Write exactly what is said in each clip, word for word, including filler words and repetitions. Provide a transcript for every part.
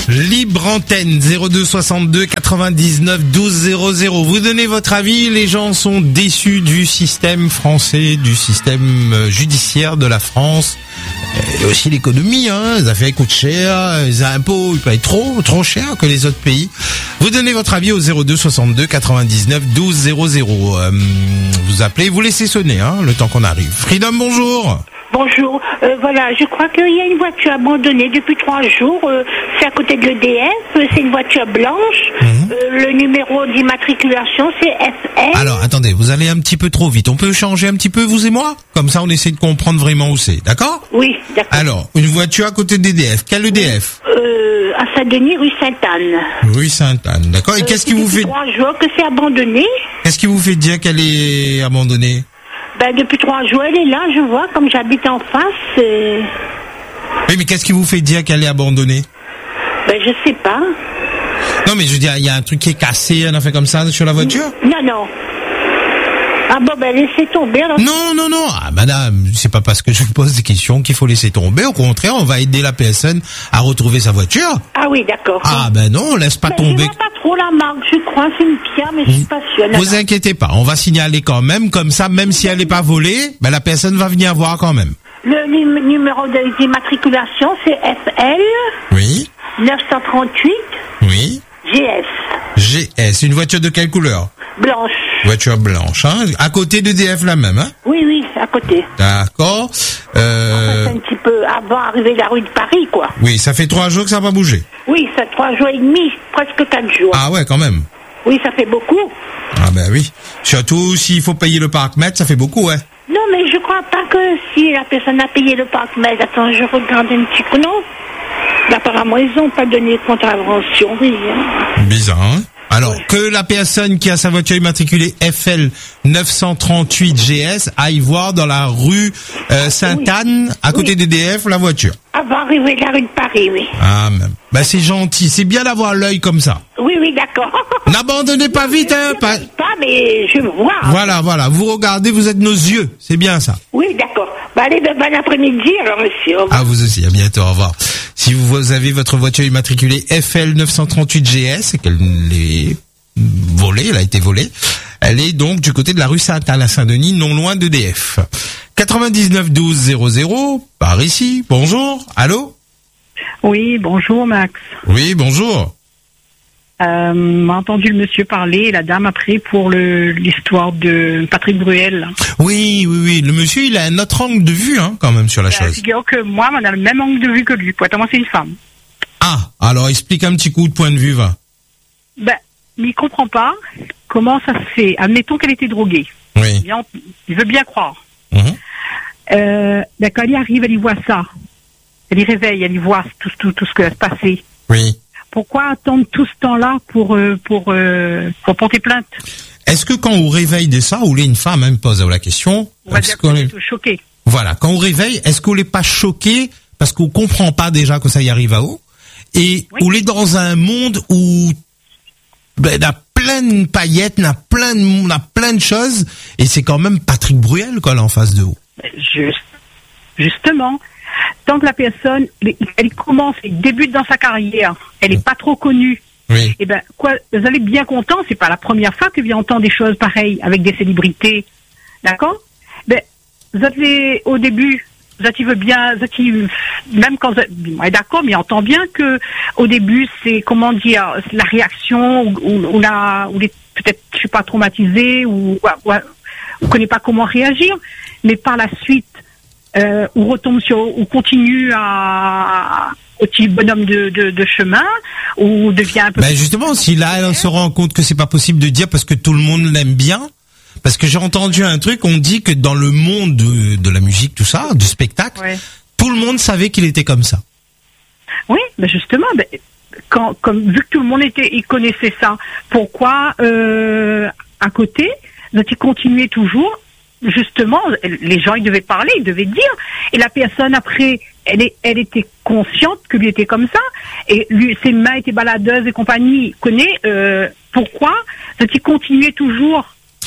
Libre antenne zéro deux soixante-deux quatre-vingt-dix-neuf douze zéro zéro. Vous donnez votre avis, les gens sont déçus du système français, du système judiciaire de la France. Et aussi l'économie, hein, les affaires coûtent cher, les impôts ils payent trop, trop cher que les autres pays. Vous donnez votre avis au zéro deux soixante-deux quatre-vingt-dix-neuf douze zéro zéro. Euh, vous appelez, vous laissez sonner, hein, le temps qu'on arrive. Freedom, bonjour. Bonjour, euh, voilà, je crois qu'il y a une voiture abandonnée depuis trois jours, euh, c'est à côté de l'E D F, euh, c'est une voiture blanche, mmh. euh, le numéro d'immatriculation c'est F L. Alors, attendez, vous allez un petit peu trop vite, on peut changer un petit peu, vous et moi? Comme ça, on essaie de comprendre vraiment où c'est, d'accord? Oui, d'accord. Alors, une voiture à côté de l'E D F, quel E D F? euh, À Saint-Denis, rue Sainte-Anne. Rue Sainte-Anne, d'accord, et euh, qu'est-ce qui vous fait... trois jours que c'est abandonné. Qu'est-ce qui vous fait dire qu'elle est abandonnée? Ben, depuis trois jours, elle est là, je vois, comme j'habite en face. Euh... Oui, mais qu'est-ce qui vous fait dire qu'elle est abandonnée? Ben, je sais pas. Non, mais je veux dire, il y a un truc qui est cassé, un affaire comme ça, sur la voiture? Non, non. Ah bon, ben, laissez tomber, alors. Non, non, non. Ah, madame, c'est pas parce que je vous pose des questions qu'il faut laisser tomber. Au contraire, on va aider la P S N à retrouver sa voiture. Ah oui, d'accord. Ah, ben non, on laisse pas ben, tomber. Je vois pas trop la marque, je crois, c'est une pierre, mais je suis pas sûre. Vous inquiétez pas, on va signaler quand même, comme ça, même si elle n'est pas volée, ben la P S N va venir voir quand même. Le num- numéro d'immatriculation, c'est F L. Oui. neuf cent trente-huit. Oui. G S. G S, une voiture de quelle couleur? Blanche. Voiture blanche, hein. À côté de D F la même, hein? Oui, oui, à côté. D'accord. Euh... Enfin, c'est un petit peu avant d'arriver à la rue de Paris, quoi. Oui, ça fait trois jours que ça n'a pas bougé. Oui, ça fait trois jours et demi, presque quatre jours. Ah ouais, quand même. Oui, ça fait beaucoup. Ah ben oui. Surtout s'il faut payer le parc-mètre, ça fait beaucoup, ouais. Non, mais je crois pas que si la personne a payé le parc-mètre. Attends, je regarde un petit coup, non. Apparemment, ils n'ont pas donné contravention, oui. Hein. Bizarre, hein? Alors, ouais. Que la personne qui a sa voiture immatriculée F L neuf cent trente-huit G S aille voir dans la rue euh, Sainte-Anne, oui. à côté oui. des D F, la voiture. Avant d'arriver de la rue de Paris, oui. Ah, même. Bah, c'est gentil. C'est bien d'avoir l'œil comme ça. Oui, oui, d'accord. N'abandonnez pas vite, hein. Je pas... pas, mais je vois. Voilà, voilà. Vous regardez, vous êtes nos yeux. C'est bien ça. Oui, d'accord. Bah, allez, ben, bon après-midi, alors, monsieur. Ah, vous aussi. À bientôt. Au revoir. Si vous avez votre voiture immatriculée F L neuf cent trente-huit G S et qu'elle est volée, elle a été volée, elle est donc du côté de la rue Sainte-Anne à Saint-Denis, non loin de D F. quatre-vingt-dix-neuf douze zéro zéro, par ici. Bonjour. Allô? Oui, bonjour Max. Oui, bonjour. Euh, m'a entendu le monsieur parler, la dame après pour le, l'histoire de Patrick Bruel. Oui, oui, oui. Le monsieur, il a un autre angle de vue, hein, quand même, sur la euh, chose. Figure que moi, on a le même angle de vue que lui. Pour être moi, c'est une femme. Ah, alors explique un petit coup de point de vue, va. Ben, mais il comprend pas comment ça se fait. Admettons qu'elle était droguée. Oui. Bien, il veut bien croire. Mmh. Euh, ben, quand elle y arrive, elle y voit ça. Elle y réveille, elle y voit tout, tout, tout ce qui va se passer. Oui. Pourquoi attendre tout ce temps-là pour euh, pour euh, pour porter plainte? Est-ce que quand on réveille de ça, ou les une femme même pose la question, on va dire qu'on est choqué. Voilà, quand on réveille, est-ce qu'on n'est pas choqué parce qu'on comprend pas déjà que ça y arrive à haut, et oui. On est dans un monde où ben, on a plein de paillettes, on a plein de on a plein de choses, et c'est quand même Patrick Bruel quoi là en face de vous. Juste, justement. Tant que la personne, elle commence, elle débute dans sa carrière, elle est pas trop connue. Oui. Et ben quoi, vous allez être bien content, c'est pas la première fois que vient entendre des choses pareilles avec des célébrités, d'accord? Ben vous êtes au début, vous êtes veut bien, vous êtes, même quand vous êtes, ouais, d'accord, mais entend bien que au début c'est comment dire la réaction ou, ou, ou la, ou les peut-être je suis pas traumatisé ou, ou, ou connaît pas comment réagir, mais par la suite. Euh, ou retombe sur, ou continue à, au petit bonhomme de, de, de chemin, ou devient un peu. Ben justement, si là elle se rend compte que c'est pas possible de dire parce que tout le monde l'aime bien, parce que j'ai entendu un truc, on dit que dans le monde de, de la musique, tout ça, du spectacle, ouais. Tout le monde savait qu'il était comme ça. Oui, ben justement, ben, quand, comme vu que tout le monde était, il connaissait ça, pourquoi euh, à côté, donc il continuait toujours. Justement, les gens, ils devaient parler, ils devaient dire. Et la personne, après, elle, est, elle était consciente que lui était comme ça. Et lui, ses mains étaient baladeuses et compagnie. Il connaît euh, pourquoi. Donc, il continuait toujours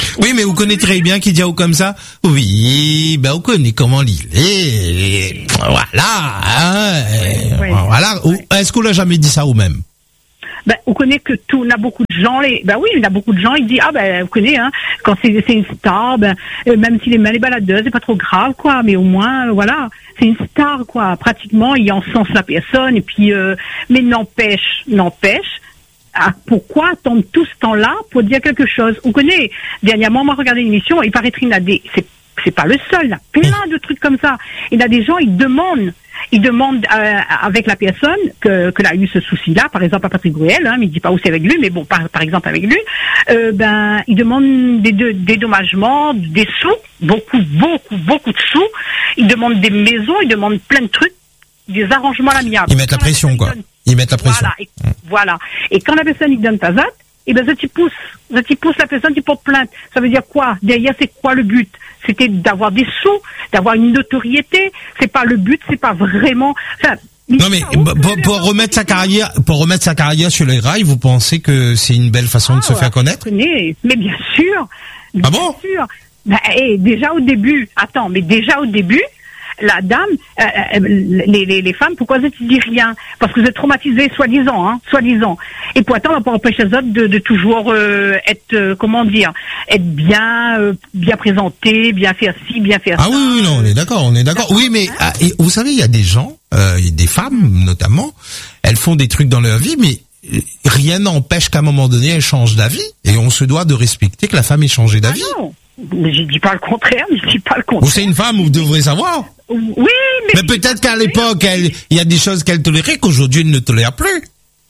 Oui, mais vous connaissez très bien qui dit comme ça. Oui, ben on connaît comment il est. Voilà. Hein, oui, voilà. oui. Est-ce qu'on l'a jamais dit ça ou même? Ben, on connaît que tout, on a beaucoup de gens, les, ben oui, il y a beaucoup de gens, ils disent, ah ben, vous connaissez, hein, quand c'est, c'est une star, ben, euh, même s'il est mal les baladeuses, c'est pas trop grave, quoi, mais au moins, euh, voilà, c'est une star, quoi, pratiquement, il encense la personne, et puis, euh, mais n'empêche, n'empêche, ah, pourquoi attendre tout ce temps-là pour dire quelque chose? On connaît, dernièrement, on m'a regardé une émission, il paraît qu'il y en a des, c'est, c'est pas le seul, il y a plein de trucs comme ça. Il y a des gens, ils demandent, ils demandent euh, avec la personne que que a eu ce souci-là, par exemple à Patrick Bruel, hein, mais il dit pas où c'est avec lui, mais bon, par par exemple avec lui, euh, ben ils demandent des, des dédommagements, des sous, beaucoup, beaucoup, beaucoup de sous. Ils demandent des maisons, ils demandent plein de trucs, des arrangements à l'amiable. Ils mettent la pression, quoi. Ils mettent la pression. Voilà. Et, voilà. Et quand la personne il donne ta zat, et ben ça t'y pousse, ça t'y pousse la personne qui porte plainte. Ça veut dire quoi? Derrière, c'est quoi le but? C'était d'avoir des sous, d'avoir une notoriété. C'est pas le but, c'est pas vraiment. Enfin, non mais pour, pour remettre sa carrière, pour remettre sa carrière sur les rails, vous pensez que c'est une belle façon ah, de se ouais, faire connaître? Mais bien sûr. Bien ah bon? Sûr. Ben, hey, déjà au début, attends, mais déjà au début. La dame, euh, les, les, les femmes, pourquoi elles ne disent rien? Parce que vous êtes traumatisées, soi-disant, hein, soi-disant. Et pourtant, on va pas empêcher les autres de, de toujours euh, être, euh, comment dire, être bien, euh, bien présenté, bien faire ci, bien faire ah ça. Ah oui, oui, non, on est d'accord, on est d'accord. Oui, mais ah, et vous savez, il y a des gens, euh, des femmes notamment, elles font des trucs dans leur vie, mais rien n'empêche qu'à un moment donné, elles changent d'avis. Et on se doit de respecter que la femme ait changé d'avis. Ah non. Mais je dis pas le contraire, mais je dis pas le contraire. Vous, c'est une femme, vous devrez savoir. Oui, mais... Mais peut-être qu'à l'époque, elle, il y a des choses qu'elle tolérait qu'aujourd'hui, elle ne tolère plus.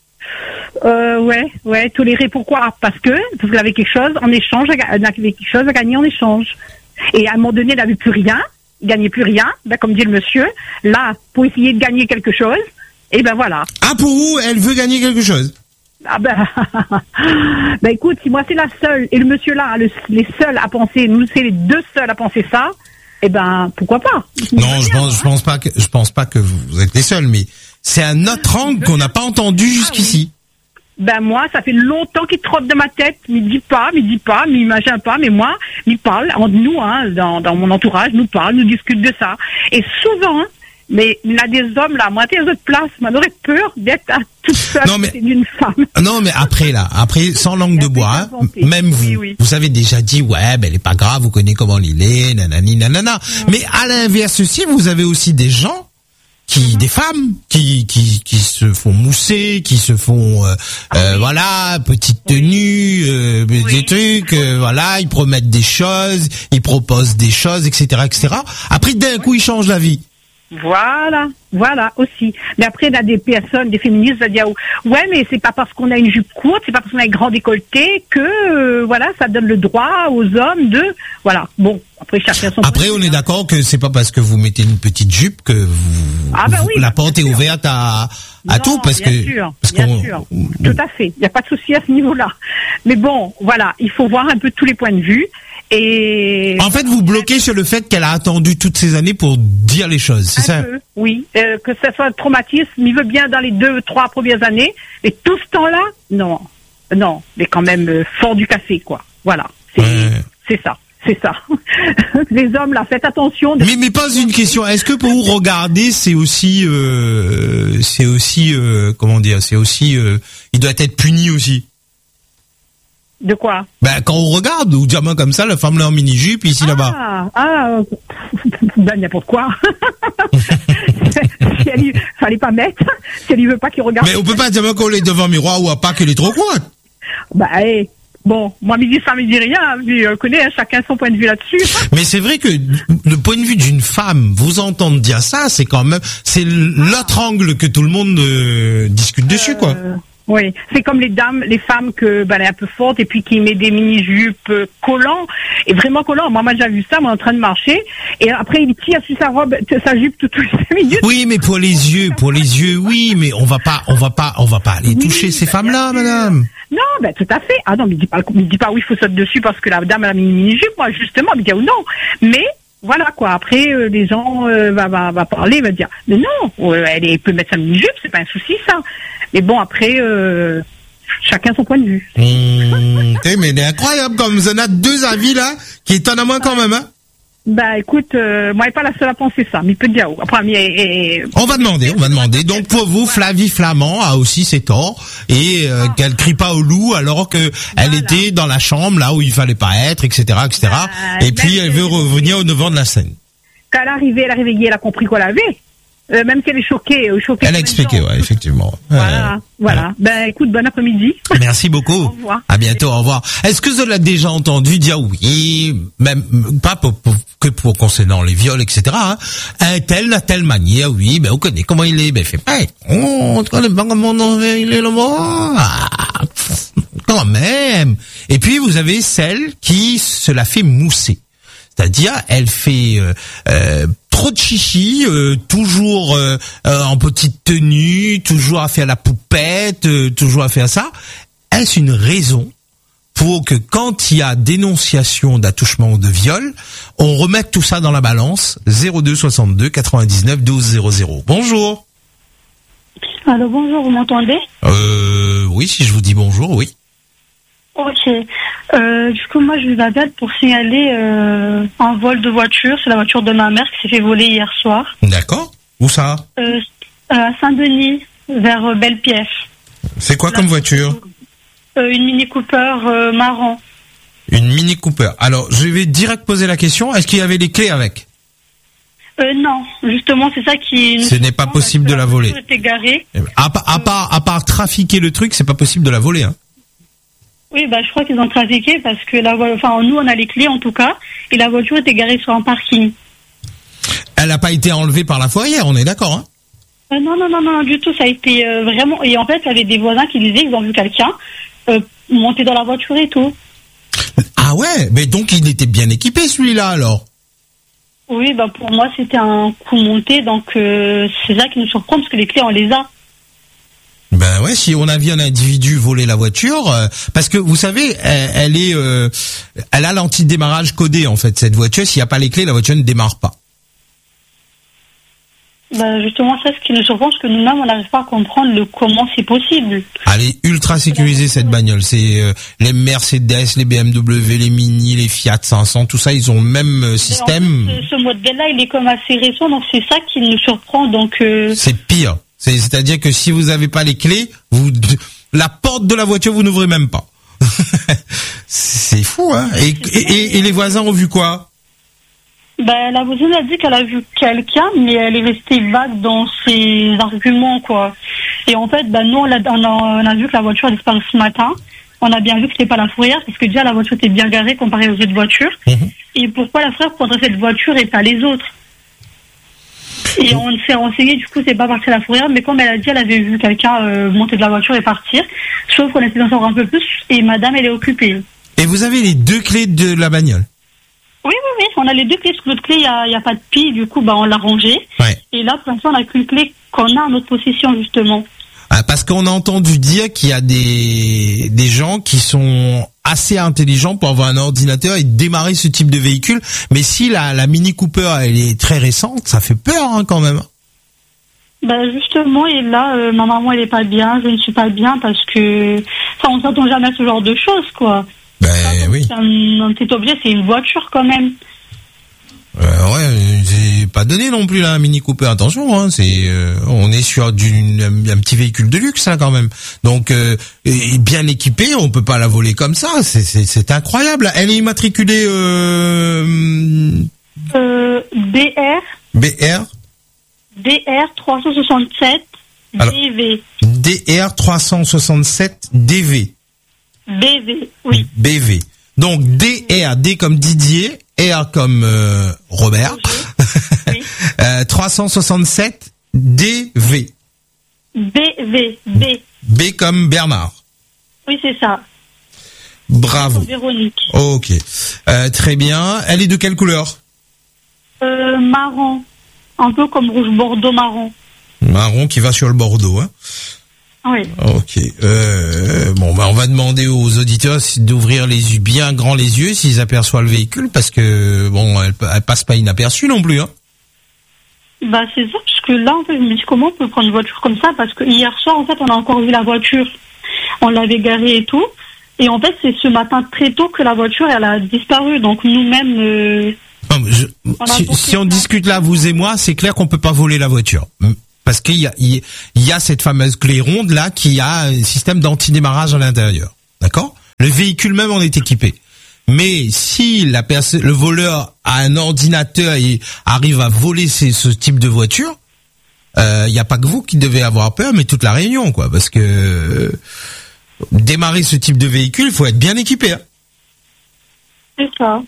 Euh, ouais, ouais, tolérer pourquoi? Parce que, parce qu'elle avait quelque chose en échange, elle avait quelque chose à gagner en échange. Et à un moment donné, elle n'avait plus rien, il gagnait plus rien, ben, comme dit le monsieur. Là, pour essayer de gagner quelque chose, et ben voilà. Ah, pour vous, elle veut gagner quelque chose? Ah ben, ben écoute, si moi c'est la seule, et le monsieur là, le, les seuls à penser, nous c'est les deux seuls à penser ça, eh ben pourquoi pas? Non, je pense, je pense pas que, je pense pas que vous êtes les seuls, mais c'est un autre angle qu'on n'a pas entendu jusqu'ici. Ben moi, ça fait longtemps qu'il trotte de ma tête, mais il dit pas, mais il dit pas, mais il m'imagine pas, mais moi, il parle, entre nous, hein, dans, dans mon entourage, nous parle, nous discute de ça, et souvent. Mais il y a des hommes là, moi, à votre place, on aurait peur d'être toute seule d'une femme. Non, mais après là, après, sans langue de bois, hein, même vous, oui, oui. vous avez déjà dit, ouais, ben, elle est pas grave, vous connaissez comment il est, nanani, nanana. Mmh. Mais à l'inverse aussi, vous avez aussi des gens qui, mmh. des femmes, qui, qui, qui se font mousser, qui se font, euh, ah, euh, oui. voilà, petite tenue, euh, oui. des trucs, euh, voilà, ils promettent des choses, ils proposent des choses, et cetera, et cetera. Après, d'un coup, ils changent la vie. Voilà, voilà aussi. Mais après, il y a des personnes, des féministes, qui vont dire ouais, mais c'est pas parce qu'on a une jupe courte, c'est pas parce qu'on a un grand décolleté que euh, voilà, ça donne le droit aux hommes de voilà. Bon, après chacun son. Après, on est d'accord que c'est pas parce que vous mettez une petite jupe que vous, ah bah oui, vous la porte est ouverte à à non, tout parce bien que sûr, parce bien qu'on, sûr, tout à fait. Il y a pas de souci à ce niveau-là. Mais bon, voilà, il faut voir un peu tous les points de vue. Et en fait, vous bloquez sur le fait qu'elle a attendu toutes ces années pour dire les choses, c'est ça? Peu, oui, euh, que ça soit un traumatisme, il veut bien dans les deux, trois premières années, mais tout ce temps-là, non, non, mais quand même euh, fort du café, quoi. Voilà, c'est, ouais. c'est ça, c'est ça. Les hommes, là, faites attention. De... Mais mais pas une question. Est-ce que pour vous regarder, c'est aussi, euh, c'est aussi, euh, comment dire, c'est aussi, euh, il doit être puni aussi. De quoi? Ben, quand on regarde, ou diamant comme ça, la femme là en mini-jupe, ici, ah, là-bas. Ah, ben, n'importe quoi. Si elle y, fallait pas mettre, si elle y veut pas qu'il regarde. Mais on peut pas dire qu'on est devant un miroir ou à pas qu'elle est trop courte. Bah, hey, bon, moi, me dit ça, me dit rien, puis, euh, connais, hein, chacun son point de vue là-dessus. Mais c'est vrai que, le point de vue d'une femme, vous entendre dire ça, c'est quand même, c'est l'autre angle que tout le monde euh, discute dessus, euh... quoi. Oui, c'est comme les dames, les femmes que ben elle est un peu forte et puis qui met des mini-jupes collants et vraiment collants. Moi, moi j'ai vu ça, moi en train de marcher et après il tire sur sa robe, sa jupe toutes les cinq minutes. Oui, mais pour les yeux, pour les yeux, oui, mais on va pas, on va pas, on va pas aller toucher oui, ces ben, femmes-là, madame. Non, ben tout à fait. Ah non, mais dis pas, dis pas oui, il faut sauter dessus parce que la dame elle a mis une mini-jupe. Moi, justement, me dit oh non, mais voilà quoi. Après, euh, les gens euh, va, va va parler, va dire mais non, euh, elle, est, elle peut mettre sa mini-jupe, c'est pas un souci ça. Mais bon après, euh, chacun son point de vue. Mmh, mais c'est incroyable comme vous en avez deux avis là, qui étonnent à moi quand même, hein. Bah écoute, euh, moi je suis pas la seule à penser ça, mais peut dire. Après, mais, et, on va demander, on va demander. Donc pour vous, Flavie Flamand a aussi ses torts et euh, ah. qu'elle crie pas au loup alors que voilà. Elle était dans la chambre là où il fallait pas être, et cetera, et cetera. Bah, et puis elle veut revenir au devant de la scène. Quand elle est arrivée, elle est réveillée, elle a compris qu'on l'avait. Euh, même si elle est choquée, euh, choquée. Elle a expliqué, ouais, effectivement. Voilà, euh, voilà. Ouais. Ben, écoute, bon après-midi. Merci beaucoup. Au revoir. À bientôt, au revoir. Est-ce que vous l'avez déjà entendu dire oui, même, pas pour, pour, que pour concernant les viols, et cetera, hein, un tel, à telle manière, oui, ben, on connaît comment il est, ben, fait pas, on connaît pas comment il est, le mot, ah, quand même. Et puis, vous avez celle qui se la fait mousser. C'est-à-dire, elle fait euh, euh, trop de chichi, euh, toujours euh, euh, en petite tenue, toujours à faire la poupette, euh, toujours à faire ça. Est-ce une raison pour que quand il y a dénonciation d'attouchement ou de viol, on remette tout ça dans la balance? Zéro deux soixante-deux quatre-vingt-dix-neuf douze zéro zéro. Bonjour. Allô, bonjour, vous m'entendez? Euh, oui, si je vous dis bonjour, oui. Ok. Euh, du coup, moi, je vous appelle pour signaler euh, un vol de voiture. C'est la voiture de ma mère qui s'est fait voler hier soir. D'accord. Où ça? euh, À Saint-Denis, vers euh, Belle-Pièce. C'est quoi comme voiture? euh, Une Mini Cooper euh, marron. Une Mini Cooper. Alors, je vais direct poser la question. Est-ce qu'il y avait les clés avec? Euh, non, justement, c'est ça qui... Ce n'est pas possible de la voler. Était garée. À, à, part, à part trafiquer le truc, c'est pas possible de la voler, hein. Oui, bah, je crois qu'ils ont trafiqué parce que la voiture, enfin, nous, on a les clés en tout cas, et la voiture était garée sur un parking. Elle n'a pas été enlevée par la fourrière, on est d'accord, hein? euh, Non, non, non, non, du tout, ça a été euh, vraiment. Et en fait, il y avait des voisins qui disaient qu'ils ont vu quelqu'un euh, monter dans la voiture et tout. Ah ouais, mais donc il était bien équipé celui-là alors? Oui, bah, pour moi, c'était un coup monté, donc euh, c'est ça qui nous surprend parce que les clés, on les a. Ben ouais, si on a vu un individu voler la voiture, euh, parce que vous savez, elle, elle est, euh, elle a l'anti-démarrage codé en fait cette voiture. S'il n'y a pas les clés, la voiture ne démarre pas. Ben justement, c'est ce qui nous surprend, parce que nous-mêmes, on n'arrive pas à comprendre le comment c'est possible. Elle est ultra sécurisée cette bagnole. C'est euh, les Mercedes, les B M W, les Mini, les Fiat cinq cents, tout ça, ils ont le même euh, système. En fait, ce modèle-là, il est comme assez récent, donc c'est ça qui nous surprend. Donc euh... c'est pire. C'est, c'est-à-dire que si vous n'avez pas les clés, vous, la porte de la voiture, vous n'ouvrez même pas. C'est fou, hein. Et, et, et les voisins ont vu quoi? Ben, la voisine a dit qu'elle a vu quelqu'un, mais elle est restée vague dans ses arguments, quoi. Et en fait, ben, nous, on a, on a, on a vu que la voiture a disparu ce matin. On a bien vu que c'était pas la fourrière, parce que déjà, la voiture était bien garée comparée aux autres voitures. Mmh. Et pourquoi la fourrière prendrait cette voiture et pas les autres? Et on s'est renseigné, du coup, c'est pas parti à la fourrière, mais comme elle a dit, elle avait vu quelqu'un euh, monter de la voiture et partir. Sauf qu'on essaie d'en savoir un peu plus, et madame, elle est occupée. Et vous avez les deux clés de la bagnole? Oui, oui, oui, on a les deux clés, parce que l'autre clé, il n'y a, y a pas de pile, du coup, bah, on l'a rangée. Ouais. Et là, pour l'instant, on n'a qu'une clé qu'on a en notre possession, justement. Ah, parce qu'on a entendu dire qu'il y a des, des gens qui sont assez intelligents pour avoir un ordinateur et démarrer ce type de véhicule. Mais si la, la Mini Cooper, elle est très récente, ça fait peur, hein, quand même. Bah, justement, et là, euh, ma maman, elle est pas bien, je ne suis pas bien, parce que, enfin, on s'attend jamais à ce genre de choses, quoi. Ben, ça, oui. C'est un, un petit objet, c'est une voiture, quand même. Euh, ouais, c'est pas donné non plus là, un Mini Cooper. Attention, hein, c'est, euh, on est sur d'une, un petit véhicule de luxe là quand même. Donc euh, et bien équipé, on peut pas la voler comme ça. C'est, c'est, c'est incroyable. Elle est immatriculée euh, euh, B R. B R. D R trois cent soixante-sept D V. D R trois cent soixante-sept D V. B V, oui. B V. Donc D R, D comme Didier, R comme euh, Robert, oui. euh, trois cent soixante-sept D V. B V, B. B comme Bernard. Oui, c'est ça. Bravo. Véronique. Ok. Euh, très bien. Elle est de quelle couleur? euh, Marron. Un peu comme rouge bordeaux marron. Marron qui va sur le bordeaux, hein. Oui. Ok. Euh, bon, bah on va demander aux auditeurs d'ouvrir les yeux, bien grands les yeux s'ils aperçoivent le véhicule, parce que bon, elle, elle passe pas inaperçue non plus, hein. Bah c'est ça, parce que là en fait je me dis comment on peut prendre une voiture comme ça, parce que hier soir en fait on a encore vu la voiture on l'avait garée et tout. Et en fait, c'est ce matin très tôt que la voiture, elle a disparu. Donc nous-mêmes... Euh, non, je, si, si on discute là, vous et moi, c'est clair qu'on peut pas voler la voiture. Parce qu'il y a, il y a cette fameuse clé ronde là qui a un système d'antidémarrage à l'intérieur. D'accord ? Le véhicule même en est équipé. Mais si la personne, le voleur a un ordinateur et arrive à voler ces, ce type de voiture, il euh, n'y a pas que vous qui devez avoir peur, mais toute la Réunion, quoi. Parce que euh, démarrer ce type de véhicule, il faut être bien équipé. Hein. C'est ça.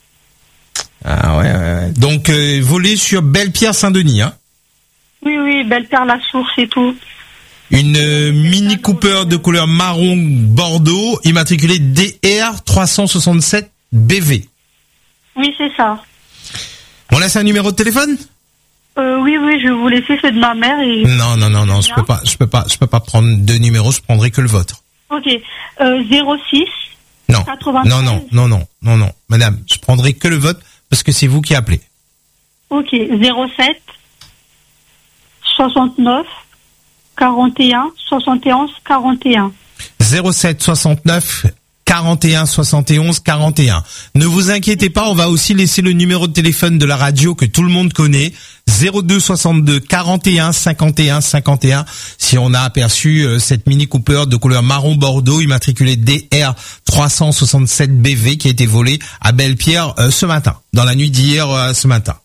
Ah ouais, ouais, ouais. Donc euh, voler sur Belle-Pierre-Saint-Denis, hein. Oui, oui, Belle-Pierre-la-Source et tout. Une euh, Mini Cooper de couleur marron bordeaux, immatriculée D R trois cent soixante-sept B V. Oui, c'est ça. On laisse un numéro de téléphone ? euh, Oui, oui, je vais vous laisser, c'est de ma mère. Et... Non, non, non, non, je peux pas, je peux pas, je peux pas prendre deux numéros, je prendrai que le vôtre. Ok, euh, zéro six. Non, quatre-vingt-treize. non, non, non, non, non, non, madame, je prendrai que le vôtre parce que c'est vous qui appelez. Ok, zéro sept soixante-neuf quarante et un soixante et onze quarante et un. zéro sept soixante-neuf quarante et un soixante et onze quarante et un. Ne vous inquiétez pas, on va aussi laisser le numéro de téléphone de la radio que tout le monde connaît. zéro deux soixante-deux quarante et un cinquante et un cinquante et un. Si on a aperçu euh, cette Mini Cooper de couleur marron bordeaux immatriculée D R trois cent soixante-sept B V qui a été volée à Belle-Pierre euh, ce matin, dans la nuit d'hier euh, ce matin.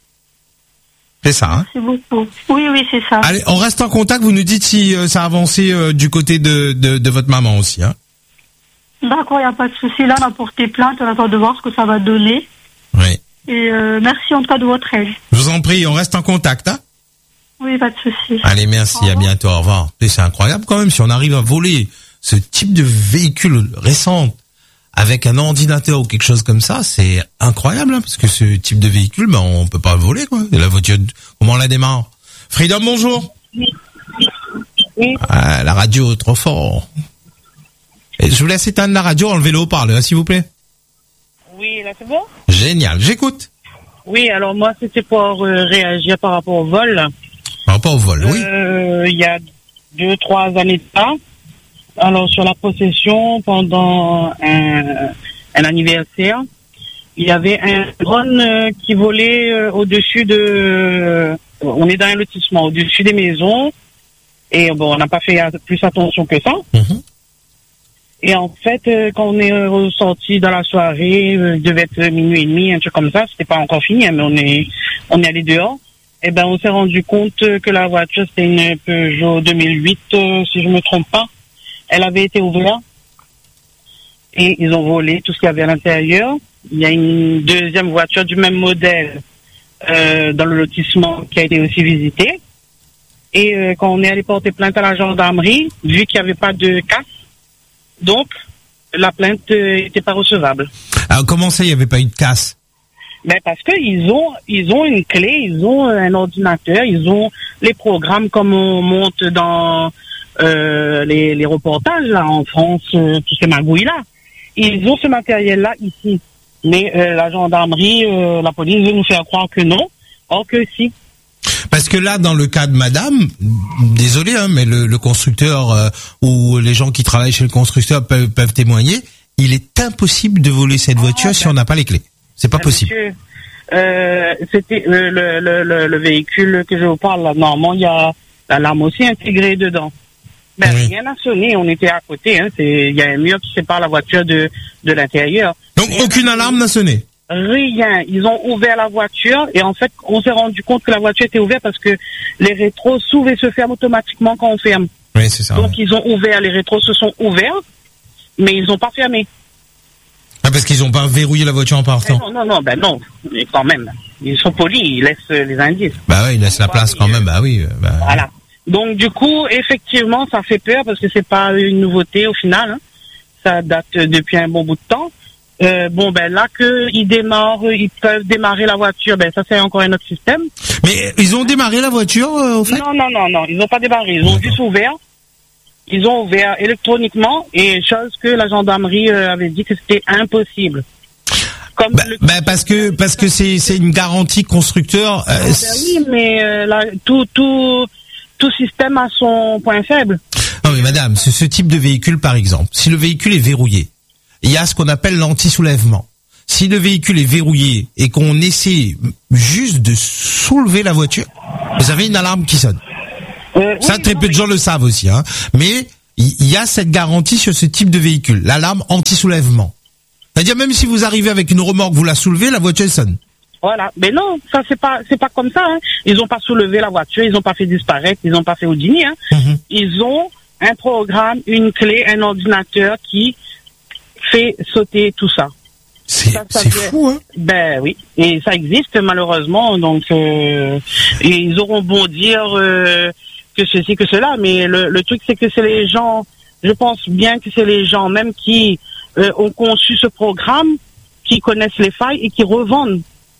C'est ça, hein? C'est beaucoup. Oui, oui, c'est ça. Allez, on reste en contact. Vous nous dites si euh, ça a avancé euh, du côté de, de, de votre maman aussi, hein? D'accord, il n'y a pas de souci. Là, on a porté plainte. On attend de voir ce que ça va donner. Oui. Et euh, merci en tout cas de votre aide. Je vous en prie, on reste en contact, hein? Oui, pas de souci. Allez, merci, à bientôt, au revoir. Et c'est incroyable quand même, si on arrive à voler ce type de véhicule récent avec un ordinateur ou quelque chose comme ça, c'est incroyable, hein, parce que ce type de véhicule, ben, on peut pas le voler, quoi. Et la voiture, comment on la démarre? Freedom, bonjour. Oui. Oui. Ah, la radio est trop fort. Et je vous laisse éteindre la radio, enlever le haut-parleur, s'il vous plaît. Oui, là c'est bon? Génial, j'écoute. Oui, alors moi c'était pour euh, réagir par rapport au vol. Par rapport au vol, oui. Euh, il y a deux, trois années de ça. Alors sur la possession, pendant un, un anniversaire, il y avait un drone euh, qui volait euh, au-dessus de... Euh, on est dans un lotissement, au-dessus des maisons. Et bon, on n'a pas fait plus attention que ça. Mm-hmm. Et en fait, euh, quand on est ressorti dans la soirée, euh, il devait être minuit et demi, un truc comme ça. C'était pas encore fini, hein, mais on est on est allé dehors. Et ben, on s'est rendu compte que la voiture, c'était une Peugeot deux mille huit, euh, si je me trompe pas. Elle avait été ouverte et ils ont volé tout ce qu'il y avait à l'intérieur. Il y a une deuxième voiture du même modèle euh, dans le lotissement qui a été aussi visitée. Et euh, quand on est allé porter plainte à la gendarmerie, vu qu'il n'y avait pas de casse, donc la plainte n'était euh, pas recevable. Alors comment ça, il n'y avait pas eu de casse? Ben parce que ils ont ils ont une clé, ils ont un ordinateur, ils ont les programmes comme on monte dans euh, les, les reportages là en France, euh, tous ces magouilles là. Ils ont ce matériel là ici, mais euh, la gendarmerie, euh, la police veut nous faire croire que non, or que si. Parce que là, dans le cas de madame, désolé, hein, mais le, le constructeur euh, ou les gens qui travaillent chez le constructeur peuvent, peuvent témoigner, il est impossible de voler cette voiture ah, si ben, on n'a pas les clés. C'est pas possible. Monsieur, euh, c'était euh, le, le, le, le véhicule que je vous parle, là, normalement, il y a l'alarme aussi intégrée dedans. Ben, oui. Rien n'a sonné, on était à côté, hein, c'est, il y a un mur qui sépare la voiture de, de l'intérieur. Donc, rien aucune alarme n'a sonné? Rien. Ils ont ouvert la voiture et en fait, on s'est rendu compte que la voiture était ouverte parce que les rétros s'ouvrent et se ferment automatiquement quand on ferme. Oui, c'est ça. Donc, ouais. ils ont ouvert, les rétros se sont ouverts, mais ils n'ont pas fermé. Ah, parce qu'ils n'ont pas verrouillé la voiture en partant. Non, non, non, ben non, mais quand même. Ils sont polis, ils laissent les indices. Bah oui, ils laissent la place quand même, bah oui. Bah... Voilà. Donc, du coup, effectivement, ça fait peur parce que c'est pas une nouveauté au final. Hein. Ça date depuis un bon bout de temps. Euh, bon, ben là, qu'ils démarrent, ils peuvent démarrer la voiture, ben ça, c'est encore un autre système. Mais ils ont démarré la voiture, euh, au fait? Non, non, non, non, ils n'ont pas démarré. Ils ont juste ouvert. Ils ont ouvert électroniquement et chose que la gendarmerie euh, avait dit que c'était impossible. Comme bah, le... bah parce que parce que c'est c'est une garantie constructeur. Euh, ben oui, mais euh, là, tout tout tout système a son point faible. Non, mais attendez, madame, ce, ce type de véhicule, par exemple, si le véhicule est verrouillé, il y a ce qu'on appelle l'anti-soulèvement. Si le véhicule est verrouillé et qu'on essaie juste de soulever la voiture, vous avez une alarme qui sonne. Euh, Ça, oui, très non, peu de mais- gens le savent aussi, hein. Mais il y a cette garantie sur ce type de véhicule, l'alarme anti-soulèvement. C'est-à-dire même si vous arrivez avec une remorque, vous la soulevez, la voiture elle sonne. Voilà, mais non, ça c'est pas c'est pas comme ça. Hein. Ils ont pas soulevé la voiture, ils ont pas fait disparaître, ils ont pas fait Houdini. Hein. Mhm. Ils ont un programme, une clé, un ordinateur qui fait sauter tout ça. C'est, Ça, ça c'est fait- fou, hein. Ben oui, et ça existe malheureusement. Donc euh, et ils auront beau dire euh, que ceci que cela, mais le, le truc c'est que c'est les gens. Je pense bien que c'est les gens même qui euh, ont conçu ce programme, qui connaissent les failles et qui revendent.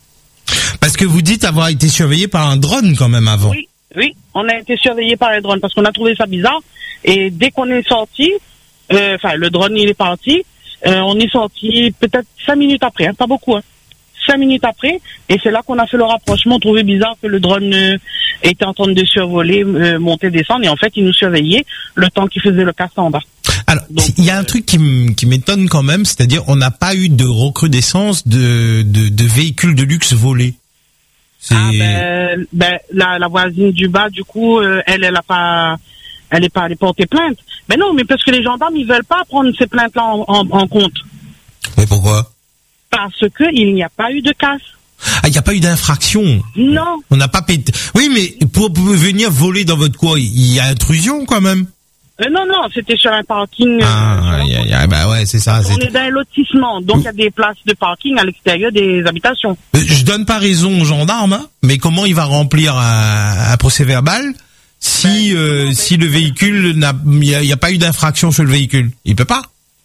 Parce que vous dites avoir été surveillé par un drone quand même avant. Oui, oui, on a été surveillé par les drones parce qu'on a trouvé ça bizarre. Et dès qu'on est sorti, euh, enfin le drone il est parti, euh, on est sorti peut-être cinq minutes après, hein, pas beaucoup, hein. Cinq minutes après, et c'est là qu'on a fait le rapprochement. On trouvait bizarre que le drone euh, était en train de survoler, euh, monter, descendre, et en fait il nous surveillait le temps qu'il faisait le casse en bas. Alors, Donc, il y a un truc qui m- qui m'étonne quand même, c'est-à-dire on n'a pas eu de recrudescence de, de, de véhicules de luxe volés. C'est... Ah ben, ben la, la voisine du bas, du coup, euh, elle, elle a pas, elle est pas allée porter plainte. Mais non, mais parce que les gendarmes, ils veulent pas prendre ces plaintes-là en, en, en compte. Mais pourquoi? Parce que il n'y a pas eu de casse. Ah, il n'y a pas eu d'infraction. Non. On n'a pas pété. Oui, mais pour, pour venir voler dans votre coin, il y a intrusion quand même. Euh, non, non, c'était sur un parking. euh, Ah, sur- y a, y a- bah ouais, c'est ça. on C'est... est dans un lotissement, donc il y a des places de parking à l'extérieur des habitations. Euh, Je donne pas raison aux gendarmes, hein, mais comment il va remplir un, un procès verbal si euh, si le véhicule n'a, il n'y a, y a pas eu d'infraction sur le véhicule? Il peut pas.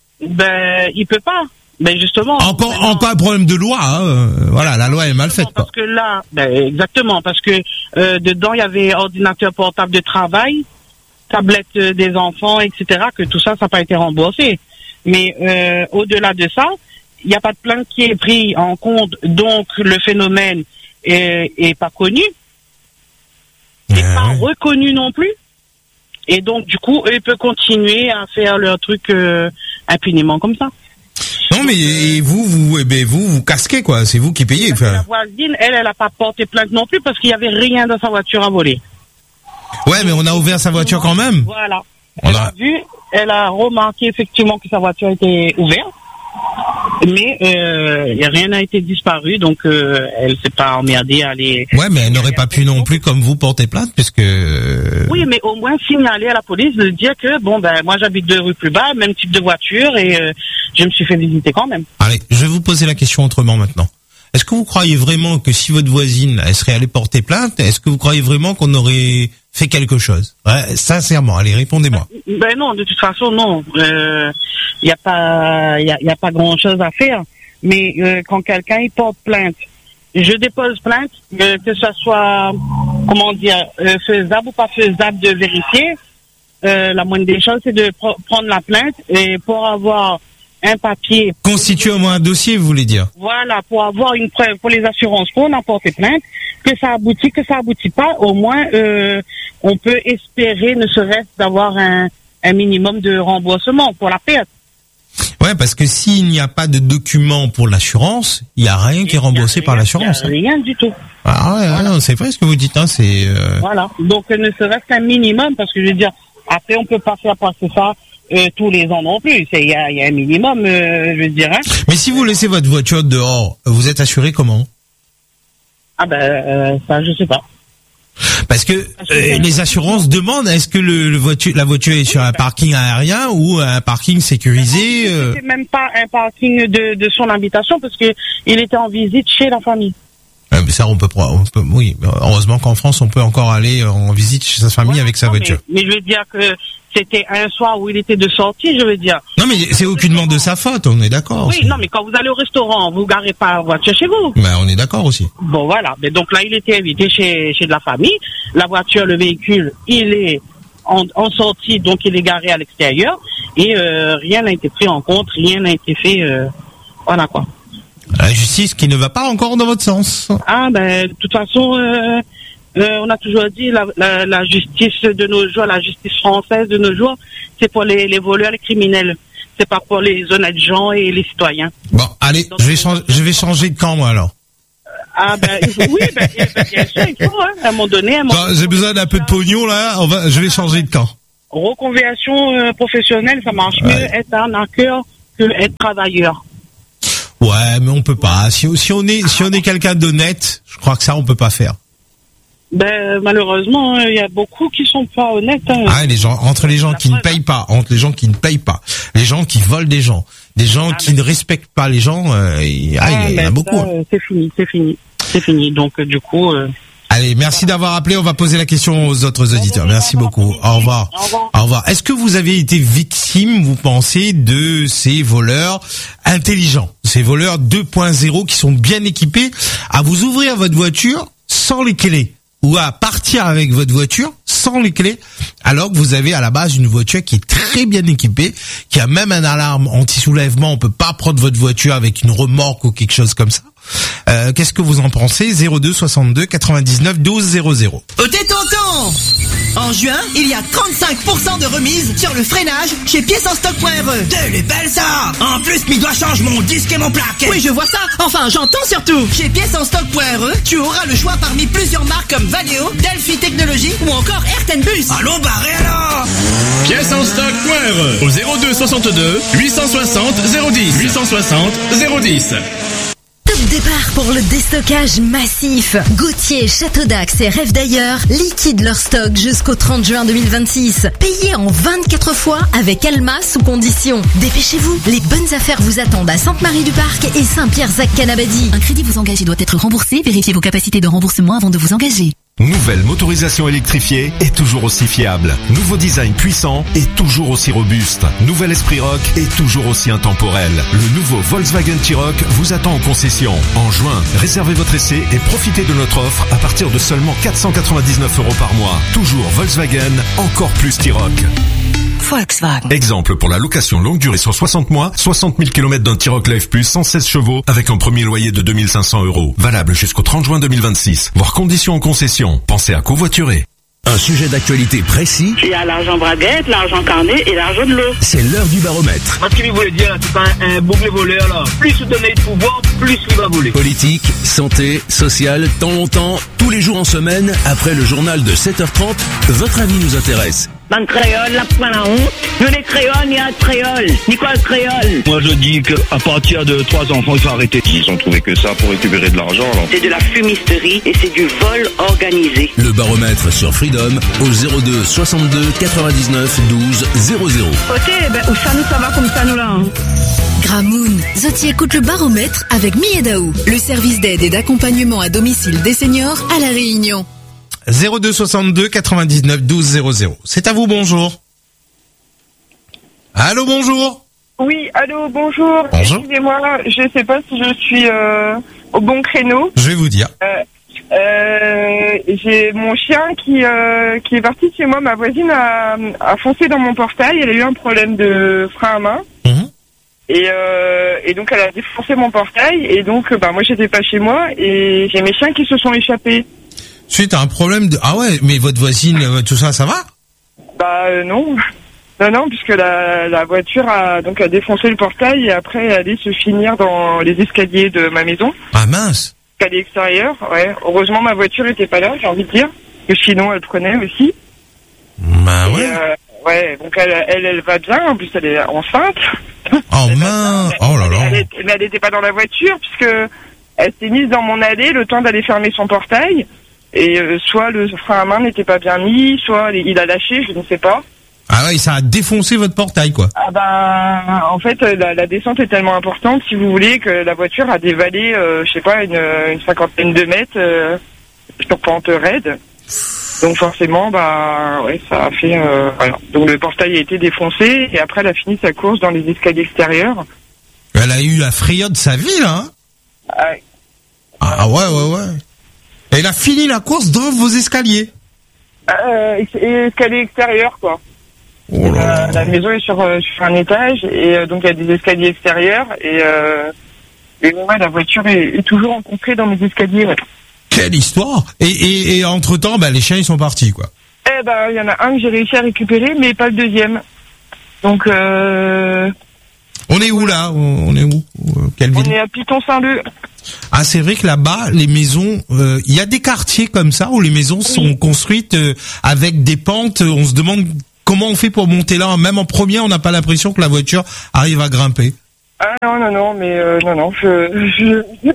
Ben, il peut pas. Ben justement. Encore maintenant- encore un problème de loi. Hein. euh, Voilà, la loi est mal faite, quoi. Parce que là, ben, exactement, parce que euh, dedans il y avait ordinateur portable de travail, tablette euh, des enfants, et cetera. Que tout ça, ça n'a pas été remboursé. Mais euh, au-delà de ça, il n'y a pas de plainte qui est pris en compte, donc le phénomène est, est pas connu, n'est Ouais, pas ouais. reconnu non plus. Et donc du coup, eux ils peuvent continuer à faire leur truc euh, impunément comme ça. Non, mais et vous, vous, eh ben, vous, vous casquez, quoi. C'est vous qui payez. Parce que la Enfin, voisine, elle, elle n'a pas porté plainte non plus parce qu'il n'y avait rien dans sa voiture à voler. ouais, mais on a ouvert sa voiture quand même. Voilà. On Elle a- a vu, elle a remarqué effectivement que sa voiture était ouverte, mais euh, y a rien n'a été disparu, donc euh, elle s'est pas emmerdée à aller. Ouais, mais elle n'aurait pas pu non plus, comme vous, porter plainte, puisque... Oui, mais au moins signaler à la police de dire que bon ben moi j'habite deux rues plus bas, même type de voiture et euh, je me suis fait visiter quand même. Allez, je vais vous poser la question autrement maintenant. Est-ce que vous croyez vraiment que si votre voisine, elle serait allée porter plainte, est-ce que vous croyez vraiment qu'on aurait fait quelque chose? Ouais, sincèrement, allez, répondez-moi. Ben non, de toute façon non. Il euh, y a pas, y a, y a pas grand chose à faire. Mais euh, quand quelqu'un il porte plainte, je dépose plainte, euh, que ce soit comment dire euh, faisable ou pas faisable de vérifier. Euh, la moindre des choses, c'est de pr- prendre la plainte et pour avoir un papier. Constituer au moins un dossier, vous voulez dire? Voilà, pour avoir une preuve pour les assurances qu'on a porté plainte, que ça aboutit, que ça aboutit pas, au moins euh, on peut espérer, ne serait-ce d'avoir un, un minimum de remboursement pour la perte. Ouais, parce que s'il n'y a pas de document pour l'assurance, il n'y a rien qui est remboursé Il y a par rien- l'assurance. il y a Rien du tout. Ah ouais, ouais, non, c'est vrai ce que vous dites, hein, c'est... euh, Voilà. Donc euh, ne serait-ce qu'un minimum, parce que je veux dire, après on peut pas faire passer ça euh, tous les ans non plus. C'est il y a, il y a un minimum, euh, je veux dire. Hein. Mais si vous laissez votre voiture dehors, vous êtes assuré comment? Ah ben euh, ça je sais pas. Parce que euh, les assurances demandent, est-ce que le, le voiture, la voiture est sur un parking aérien ou un parking sécurisé euh, C'est même pas un parking de, de son habitation parce que il était en visite chez la famille. euh, mais ça, on peut, pas- on peut, oui. Heureusement qu'en France, on peut encore aller en visite chez sa famille Voilà, avec sa non, voiture. Mais, mais je veux dire que c'était un soir où il était de sortie, je veux dire. Non, mais c'est aucunement de sa faute, on est d'accord. Oui, c'est- non, mais quand vous allez au restaurant, vous garez pas la voiture chez vous. Ben, on est d'accord aussi. Bon, voilà. Mais donc là, il était invité chez, chez de la famille. La voiture, le véhicule, il est en, en sortie, donc il est garé à l'extérieur. Et euh, rien n'a été pris en compte, rien n'a été fait. Euh, voilà quoi. La justice qui ne va pas encore dans votre sens. Ah ben, de toute façon, euh, Euh, on a toujours dit la, la, la justice de nos jours, la justice française de nos jours, c'est pour les, les voleurs, les criminels. C'est pas pour les honnêtes gens et les citoyens. Bon, allez, Donc, je vais changer, je vais changer de camp, moi, alors. Ah, ben, il faut, oui, ben, ben, bien sûr, il faut, hein, à un moment donné. À un moment Bon, j'ai besoin d'un peu de pognon, là, on va, je vais changer de camp. Reconversion euh, professionnelle, ça marche ouais. mieux être un arnaqueur que être travailleur. Ouais, mais on peut pas. Si, si on est, si on est quelqu'un d'honnête, je crois que ça, on peut pas faire. Ben, malheureusement, il y a beaucoup qui sont pas honnêtes. Hein. Ah, les gens, entre les gens qui ne payent pas, entre les gens qui ne payent pas, les gens qui volent des gens, des gens ah, qui ne respectent pas les gens, euh, y, ah, il y, y en a beaucoup. Ça, hein. C'est fini, c'est fini, c'est fini. Donc, euh, du coup. Euh... Allez, merci d'avoir appelé. On va poser la question aux autres auditeurs. Merci beaucoup. Au revoir. Au revoir. Au revoir. Est-ce que vous avez été victime, vous pensez, de ces voleurs intelligents, ces voleurs deux point zéro qui sont bien équipés à vous ouvrir votre voiture sans les clés, ou à partir avec votre voiture sans les clés, alors que vous avez à la base une voiture qui est très bien équipée, qui a même un alarme anti-soulèvement. On peut pas prendre votre voiture avec une remorque ou quelque chose comme ça. Euh, qu'est-ce que vous en pensez? Zéro deux soixante-deux quatre-vingt-dix-neuf douze zéro zéro. Oh t'es tonton! En juin, il y a trente-cinq pour cent de remise sur le freinage chez pièces en stock point r e. Elle est belle ça! En plus, mi doit changer mon disque et mon plaquet. Oui, je vois ça. Enfin, j'entends surtout. Chez pièces en stock point r e, tu auras le choix parmi plusieurs marques comme Valeo, Delphi Technologies ou encore Airtenbus. Allons barré alors! Pièces en stock point r e au zéro deux soixante-deux huit cent soixante zéro dix. huit cent soixante zéro dix. Top départ pour le déstockage massif. Gauthier, Château d'Axe et Rêve d'ailleurs liquident leur stock jusqu'au trente juin deux mille vingt-six. Payez en vingt-quatre fois avec Alma sous condition. Dépêchez-vous, les bonnes affaires vous attendent à Sainte-Marie-du-Parc et Saint-Pierre-Zac-Canabadie. Un crédit vous engagé doit être remboursé. Vérifiez vos capacités de remboursement avant de vous engager. Nouvelle motorisation électrifiée est toujours aussi fiable. Nouveau design puissant et toujours aussi robuste. Nouvel esprit rock est toujours aussi intemporel. Le nouveau Volkswagen T-Roc vous attend en concession. En juin, réservez votre essai et profitez de notre offre à partir de seulement quatre cent quatre-vingt-dix-neuf euros par mois. Toujours Volkswagen, encore plus T-Roc. Volkswagen. Exemple pour la location longue durée sur soixante mois, soixante mille kilomètres d'un T-Roc Live Plus cent seize chevaux avec un premier loyer de deux mille cinq cents euros. Valable jusqu'au trente juin deux mille vingt-six. Voir conditions en concession. Pensez à covoiturer. Un sujet d'actualité précis. Il y a l'argent braguette, l'argent carnet et l'argent de l'eau. C'est l'heure du baromètre. Moi, ce qu'il voulait dire, c'est un, un boucle voleur, là. Plus vous donnez de pouvoir, plus il va voler. Politique, santé, social, temps longtemps, tous les jours en semaine, après le journal de sept heures trente, votre avis nous intéresse. Dans le créole, la point la honte. Nous les créoles, il y a un créole. Nicolas créole. Moi je dis qu'à partir de trois enfants, il faut arrêter. Ils ont trouvé que ça pour récupérer de l'argent. Alors. C'est de la fumisterie et c'est du vol organisé. Le baromètre sur Freedom au zéro deux soixante-deux quatre-vingt-dix-neuf douze zéro zéro. Ok, ben où ça nous ça va comme ça nous là. Hein. Gramoun, Zoti écoute le baromètre avec Miedao, le service d'aide et d'accompagnement à domicile des seniors à La Réunion. zéro deux soixante-deux quatre-vingt-dix-neuf douze zéro zéro. C'est à vous, bonjour. Allô, bonjour. Oui, allô, bonjour. Bonjour. Excusez-moi, je ne sais pas si je suis euh, au bon créneau. Je vais vous dire. Euh, euh, j'ai mon chien qui euh, qui est parti de chez moi. Ma voisine a, a foncé dans mon portail. Elle a eu un problème de frein à main. Mmh. Et, euh, et donc, elle a défoncé mon portail. Et donc, bah, moi, j'étais pas chez moi. Et j'ai mes chiens qui se sont échappés. Suite à un problème de... Ah ouais, mais votre voisine, tout ça, ça va? Bah euh, non. Non, non, puisque la, la voiture a donc a défoncé le portail et après elle allait se finir dans les escaliers de ma maison. Ah mince. Escalier extérieur, ouais. Heureusement ma voiture était pas là, j'ai envie de dire. Que sinon elle prenait aussi. Bah ouais. Et, euh, ouais, donc elle, elle, elle va bien, en plus elle est enceinte. Oh mince. Oh là là. Elle, elle, mais elle était pas dans la voiture puisque elle s'est mise dans mon allée le temps d'aller fermer son portail. Et euh, soit le frein à main n'était pas bien mis, soit il a lâché, je ne sais pas. Ah ouais, ça a défoncé votre portail, quoi. Ah ben, en fait, la, la descente est tellement importante, si vous voulez, que la voiture a dévalé, euh, je sais pas, une, une cinquantaine de mètres euh, sur pente raide. Donc forcément, bah, ouais, ça a fait, euh, voilà. Donc le portail a été défoncé et après elle a fini sa course dans les escaliers extérieurs. Elle a eu la frayeur de sa vie, là. Hein ah, ah ouais, ouais, ouais. Elle a fini la course dans vos escaliers. Euh, escalier extérieur, quoi. Oh là là. Euh, la maison est sur, euh, sur un étage et euh, donc il y a des escaliers extérieurs et, euh, et ouais, la voiture est, est toujours encombrée dans mes escaliers. Ouais. Quelle histoire. Et, et, et entre-temps, bah, les chiens, ils sont partis, quoi. Eh ben, il y en a un que j'ai réussi à récupérer, mais pas le deuxième. Donc, euh... On est où, là? On est où? Quelle ville? On est à Piton-Saint-Leu. Ah, c'est vrai que là-bas, les maisons, il euh, y a des quartiers comme ça où les maisons sont oui. construites euh, avec des pentes. On se demande comment on fait pour monter là. Même en premier, on n'a pas l'impression que la voiture arrive à grimper. Ah non, non, non, mais euh, non, non, je, je, je,